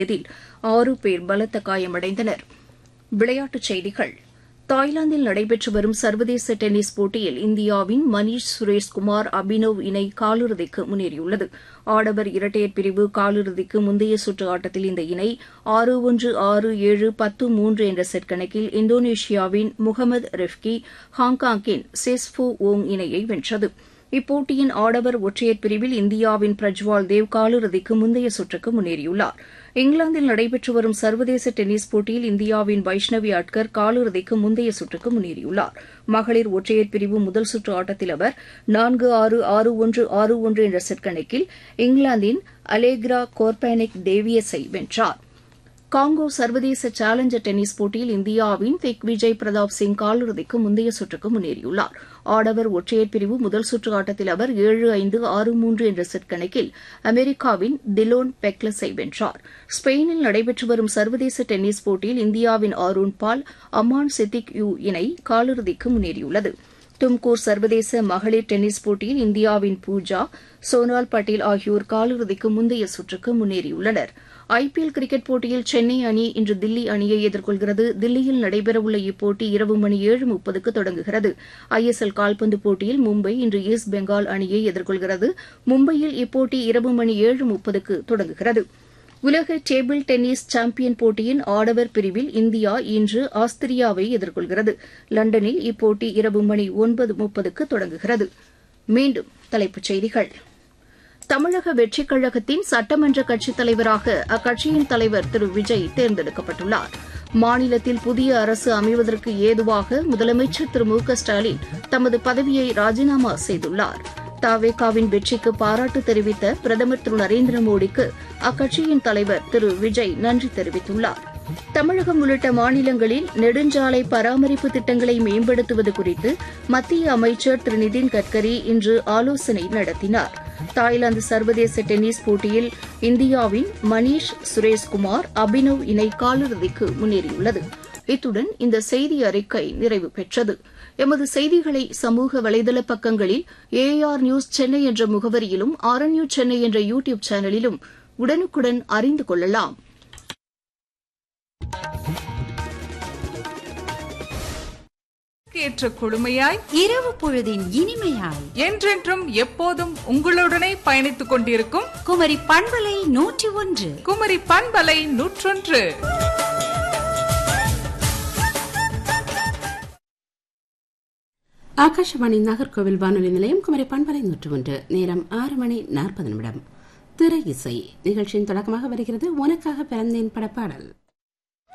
இதில் 6 பேர் பலத்த காயமடைந்தனர். விளையாட்டுச் செய்திகள். தாய்லாந்தில் நடைபெற்று வரும் சர்வதேச டென்னிஸ் போட்டியில் இந்தியாவின் மணீஷ் சுரேஷ்குமார் அபினவ் இணை காலிறுதிக்கு முன்னேறியுள்ளது. ஆடவர் இரட்டையர் பிரிவு காலிறுதிக்கு முந்தைய சுற்று ஆட்டத்தில் இந்த இணை 6-1, 6-7, 10-3 என்ற செட் கணக்கில் இந்தோனேஷியாவின் முகமது ரெஃப்கி, ஹாங்காங்கின் செஸ்ஃபு வோங் இணையை வென்றது. இப்போட்டியின் ஆடவர் ஒற்றையர் பிரிவில் இந்தியாவின் பிரஜ்வால் தேவ் காலிறுதிக்கு முந்தைய சுற்றுக்கு முன்னேறியுள்ளார். இங்கிலாந்தில் நடைபெற்று வரும் சர்வதேச டென்னிஸ் போட்டியில் இந்தியாவின் வைஷ்ணவி அட்கர் காலிறுதிக்கு முந்தைய சுற்றுக்கு முன்னேறியுள்ளார். மகளிர் ஒற்றையர் பிரிவு முதல் சுற்று ஆட்டத்தில் அவர் 4-6, 6-1, 6-1 என்ற செட் கணக்கில் இங்கிலாந்தின் அலேக்ரா கோர்பானிக் டேவியஸை வென்றார். காங்கோ சர்வதேச சேலஞ்சர் டென்னிஸ் போட்டியில் இந்தியாவின் திக்விஜய் பிரதாப் சிங் காலிறுதிக்கு முந்தைய சுற்றுக்கு முன்னேறியுள்ளார். ஆடவர் ஒற்றையர் பிரிவு முதல் சுற்று ஆட்டத்தில் அவர் 7-5, 6-3 என்ற செட் கணக்கில் அமெரிக்காவின் டிலோன் பெக்லஸை வென்றார். ஸ்பெயினில் நடைபெற்று வரும் சர்வதேச டென்னிஸ் போட்டியில் இந்தியாவின் Aaron ball, Aman Siddique you இணை காலிறுதிக்கு முன்னேறியுள்ளது. தும்கூர் சர்வதேச மகளிர் டென்னிஸ் போட்டியில் இந்தியாவின் பூஜா, சோனால் பட்டேல் ஆகியோர் காலிறுதிக்கு முந்தைய சுற்றுக்கு முன்னேறியுள்ளனர். ஐபிஎல் கிரிக்கெட் போட்டியில் சென்னை அணி இன்று தில்லி அணியை எதிர்கொள்கிறது. தில்லியில் நடைபெறவுள்ள இப்போட்டி இரவு மணி 7:30க்கு தொடங்குகிறது. ஐஎஸ்எல் கால்பந்து போட்டியில் மும்பை இன்று ஈஸ்ட் பெங்கால் அணியை எதிர்கொள்கிறது. மும்பையில் இப்போட்டி இரவு மணி 7:30க்கு தொடங்குகிறது. உலக டேபிள் டென்னிஸ் சாம்பியன் போட்டியின் ஆடவர் பிரிவில் இந்தியா இன்று ஆஸ்திரியாவை எதிர்கொள்கிறது. லண்டனில் இப்போட்டி இரவு மணி 9:30க்கு தொடங்குகிறது. மீண்டும் தலைப்புச் செய்திகள். தமிழக வெற்றிக் கழகத்தின் சட்டமன்ற கட்சித் தலைவராக அக்கட்சியின் தலைவர் திரு விஜய் தேர்ந்தெடுக்கப்பட்டுள்ளார். மாநிலத்தில் புதிய அரசு அமைவதற்கு ஏதுவாக முதலமைச்சர் திரு மு.க.ஸ்டாலின் தமது பதவியை ராஜினாமா செய்துள்ளார். தவேகாவின் வெற்றிக்கு பாராட்டு தெரிவித்த பிரதமர் திரு நரேந்திர மோடிக்கு அக்கட்சியின் தலைவர் திரு விஜய் நன்றி தெரிவித்துள்ளார். தமிழகம் உள்ளிட்ட மாநிலங்களில் நெடுஞ்சாலை பராமரிப்பு திட்டங்களை மேம்படுத்துவது குறித்து மத்திய அமைச்சர் திரு நிதின் கட்கரி இன்று ஆலோசனை நடத்தினார். தாய்லாந்து சர்வதேச டென்னிஸ் போட்டியில் இந்தியாவின் மணீஷ் சுரேஷ்குமார் அபினவ் இணை காலிறுதிக்கு முன்னேறியுள்ளது. இத்துடன் இந்த செய்தி அறிக்கை நிறைவு பெற்றது. எமது செய்திகளை சமூக வலைதள பக்கங்களில் ஏஆர் நியூஸ் சென்னை என்ற முகவரியிலும் ஆர்என்யூ சென்னை என்ற யூடியூப் சேனலிலும் உடனுக்குடன் அறிந்து கொள்ளலாம். ஏற்ற குழுமையாய் இரவு பொழுதின் இனிமையாய் என்றென்றும் எப்போதும் உங்களுடனே பயணித்துக் கொண்டிருக்கும் குமரி பண்பலை 101. குமரி பண்பலை 101. ஆகாஷவாணி நாகர்கோவில் வானொலி நிலையம் குமரி பண்பலை 101. நேரம் 6:40. திரை இசை நிகழ்ச்சியின் தொடக்கமாக வருகிறது உனக்காக பிறந்தேன் படப்பாடல்.